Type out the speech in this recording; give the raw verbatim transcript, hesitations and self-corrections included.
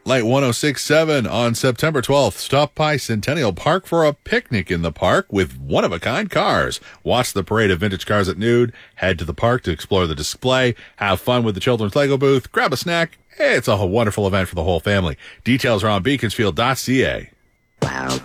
Light one oh six point seven on September twelfth. Stop by Centennial Park for a picnic in the park with one-of-a-kind cars. Watch the parade of vintage cars at noon. Head to the park to explore the display. Have fun with the children's Lego booth. Grab a snack. It's a wonderful event for the whole family. Details are on beaconsfield dot c a. Wow.